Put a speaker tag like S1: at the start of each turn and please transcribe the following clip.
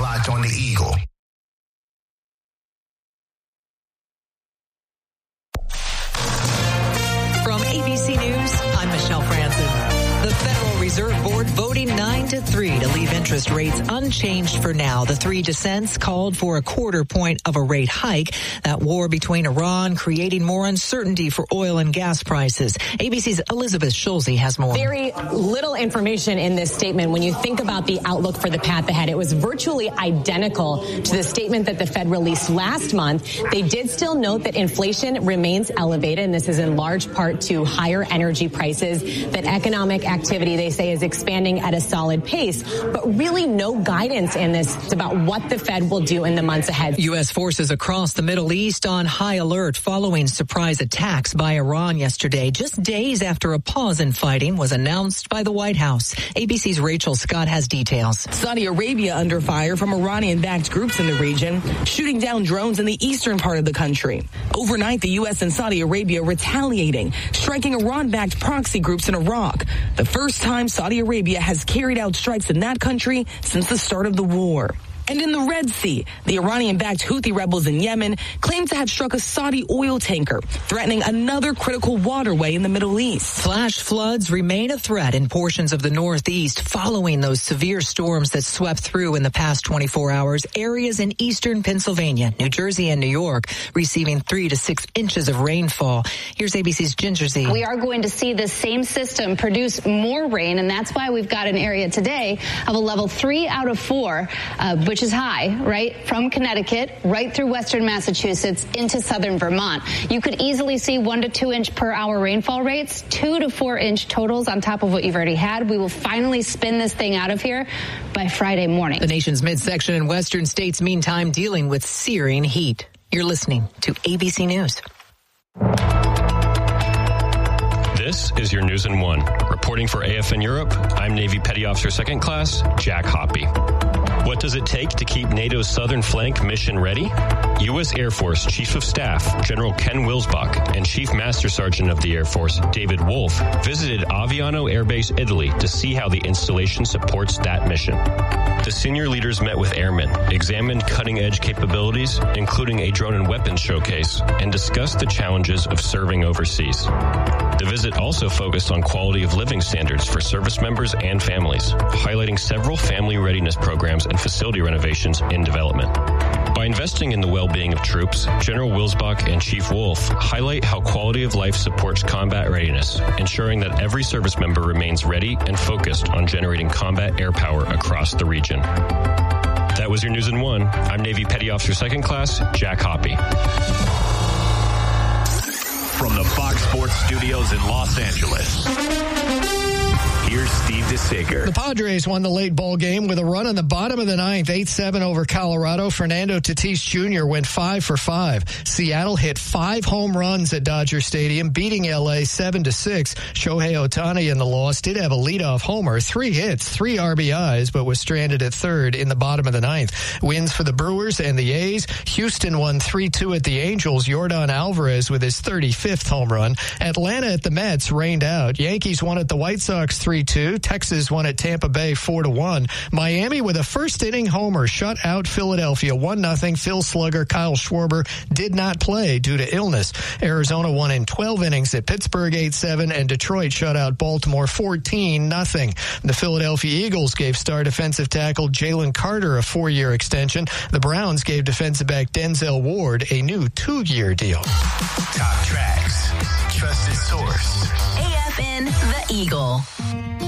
S1: locked on the Eagle.
S2: From ABC News, I'm Michelle Francis. The Federal Reserve Board voting 9-3 to leave interest rates unchanged for now. The three dissents called for a 1/4 point of a rate hike. That war between Iran creating more uncertainty for oil and gas prices. ABC's Elizabeth Schulze has more.
S3: Very little information in this statement. When you think about the outlook for the path ahead, it was virtually identical to the statement that the Fed released last month. They did still note that inflation remains elevated, and this is in large part to higher energy prices, that economic activity, they say, is expanding at a solid pace, but really no guidance in this about what the Fed will do in the months ahead.
S2: U.S. forces across the Middle East on high alert following surprise attacks by Iran yesterday, just days after a pause in fighting was announced by the White House. ABC's Rachel Scott has details.
S4: Saudi Arabia under fire from Iranian-backed groups in the region, shooting down drones in the eastern part of the country. Overnight, the U.S. and Saudi Arabia retaliating, striking Iran-backed proxy groups in Iraq. The first time Saudi Arabia has carried out strikes in that country since the start of the war. And in the Red Sea, the Iranian-backed Houthi rebels in Yemen claim to have struck a Saudi oil tanker, threatening another critical waterway in the Middle East.
S2: Flash floods remain a threat in portions of the Northeast following those severe storms that swept through in the past 24 hours. Areas in eastern Pennsylvania, New Jersey, and New York receiving 3 to 6 inches of rainfall. Here's ABC's Ginger Z.
S5: We are going to see this same system produce more rain, and that's why we've got an area today of a level 3 out of 4, which is high, right, from Connecticut right through western Massachusetts into southern Vermont. You could easily see 1 to 2 inch per hour rainfall rates, 2 to 4 inch totals on top of what you've already had. We will finally spin this thing out of here by Friday morning.
S2: The nation's midsection and western states, meantime, dealing with searing heat. You're listening to ABC News.
S6: This is your News in 1. Reporting for AFN Europe, I'm Navy Petty Officer 2nd Class Jack Hoppy. What does it take to keep NATO's southern flank mission ready? U.S. Air Force Chief of Staff General Ken Wilsbach and Chief Master Sergeant of the Air Force David Wolf visited Aviano Air Base, Italy to see how the installation supports that mission. The senior leaders met with airmen, examined cutting-edge capabilities, including a drone and weapons showcase, and discussed the challenges of serving overseas. The visit also focused on quality of living standards for service members and families, highlighting several family readiness programs and facility renovations in development. By investing in the well-being of troops, General Wilsbach and Chief Wolf highlight how quality of life supports combat readiness, ensuring that every service member remains ready and focused on generating combat air power across the region. That was your News in 1. I'm Navy Petty Officer 2nd Class Jack Hoppy.
S7: From the Fox Sports Studios in Los Angeles, here's Steve DeSager.
S8: The Padres won the late ball game with a run in the bottom of the ninth, 8-7 over Colorado. Fernando Tatis Jr. went 5 for 5. Seattle hit 5 home runs at Dodger Stadium, beating L.A. 7-6. Shohei Ohtani in the loss did have a leadoff homer, 3 hits, 3 RBIs, but was stranded at third in the bottom of the ninth. Wins for the Brewers and the A's. Houston won 3-2 at the Angels. Yordan Alvarez with his 35th home run. Atlanta at the Mets rained out. Yankees won at the White Sox 3-2. Texas won at Tampa Bay 4-1. Miami with a first-inning homer shut out Philadelphia 1-0. Phil Slugger, Kyle Schwarber did not play due to illness. Arizona won in 12 innings at Pittsburgh 8-7, and Detroit shut out Baltimore 14-0. The Philadelphia Eagles gave star defensive tackle Jalen Carter a 4-year extension. The Browns gave defensive back Denzel Ward a new 2-year deal.
S1: Top tracks, trusted source.
S9: AFN The Eagle.